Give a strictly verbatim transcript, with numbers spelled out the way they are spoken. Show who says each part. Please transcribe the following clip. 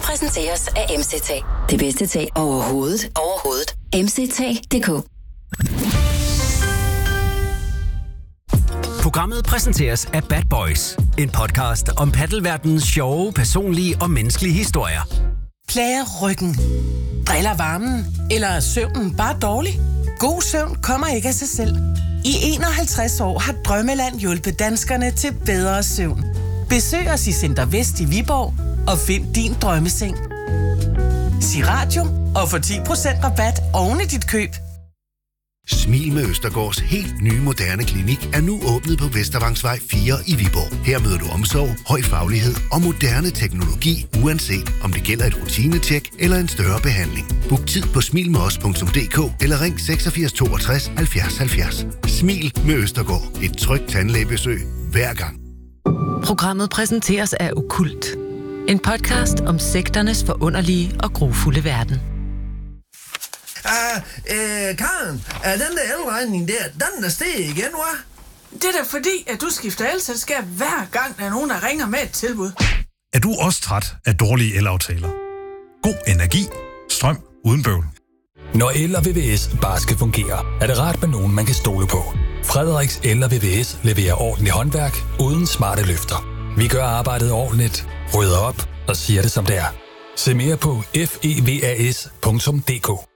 Speaker 1: præsenteres af M C T. Det bedste tag overhovedet. Overhovedet. M C T punktum d k.
Speaker 2: Programmet præsenteres af Bad Boys. En podcast om paddelverdenens sjove, personlige og menneskelige historier.
Speaker 3: Plager ryggen? Driller varmen? Eller er søvnen bare dårlig? God søvn kommer ikke af sig selv. I enoghalvtreds år har Drømmeland hjulpet danskerne til bedre søvn. Besøg os i Center Vest i Viborg og find din drømmeseng. Sig radio og få ti procent rabat oven i dit køb.
Speaker 4: Smil med Østergaards helt nye moderne klinik er nu åbnet på Vestervangsvej fire i Viborg. Her møder du omsorg, høj faglighed og moderne teknologi, uanset om det gælder et rutinetjek eller en større behandling. Book tid på smil med os punktum d k eller ring seksogfirs toogtres halvfjerds halvfjerds. Smil med Østergaard. Et trygt tandlægebesøg hver gang.
Speaker 5: Programmet præsenteres af Okkult. En podcast om sekternes forunderlige og grufulde verden.
Speaker 6: Ah, øh, Karen, er den der elregning der, den er steget igen, hva'?
Speaker 7: Det er da fordi, at du skifter elselskab hver gang, der er nogen, der ringer med et tilbud.
Speaker 8: Er du også træt af dårlige elaftaler? God energi. Strøm uden bøvl.
Speaker 9: Når el og V V S bare skal fungere, er det rart med nogen, man kan stole på. Frederiks El og V V S leverer ordentligt håndværk uden smarte løfter. Vi gør arbejdet ordentligt, rydder op og siger det som det er. Se mere på f e v a s punktum d k.